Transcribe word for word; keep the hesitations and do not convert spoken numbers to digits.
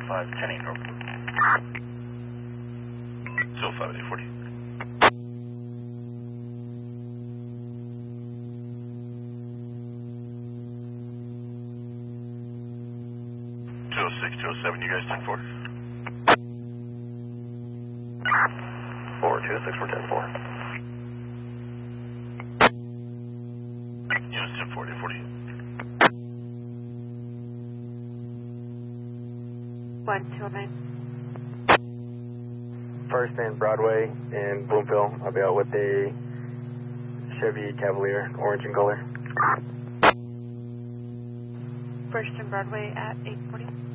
five, ten eight North. two oh five at eight forty. two oh six, two oh seven, you guys ten four? four two six four ten four. Units ten four, eight forty. one two nine. First and Broadway in Bloomfield. I'll be out with a Chevy Cavalier, orange in color. First and Broadway at eight forty.